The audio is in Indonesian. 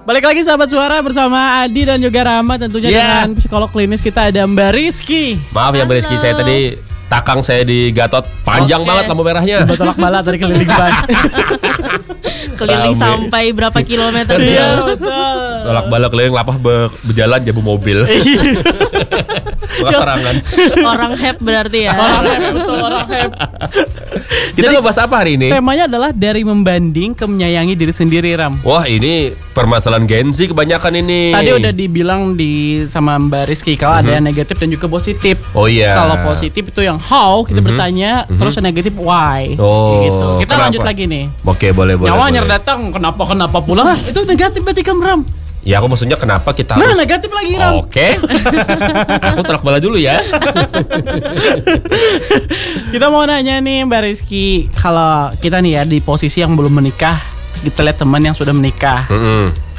Balik lagi sahabat suara bersama Adi dan juga Rama tentunya dengan psikolog klinis kita ada Mbak Rizky. Maaf ya Mbak Rizky, saya tadi takang saya di Gatot panjang banget lampu merahnya. Tolak bala dari keliling ban. Keliling sampai berapa kilometer? Iya betul. Tolak bala keliling lapas berjalan jabu mobil. Sarangan. Orang hep berarti ya. Orang hep. Kita ngebahas apa hari ini? Temanya adalah dari membanding ke menyayangi diri sendiri, Ram. Wah, ini permasalahan Gen Z kebanyakan ini. Tadi udah dibilang sama Mbak Rizky kalau ada yang negatif dan juga positif. Oh iya. Kalau positif itu yang how kita bertanya, terus yang negatif why. Oh, gitu. Kita kenapa? lanjut lagi nih. Oke, boleh. Nyawanya datang, kenapa pula? Itu negatif berarti kan, Ram. Ya, aku maksudnya kenapa kita Nah, harus negatif lagi, Ram. Oke. Aku tolak bala dulu ya. Kita mau nanya nih Mbak Rizky, kalau kita nih ya di posisi yang belum menikah, kita lihat teman yang sudah menikah.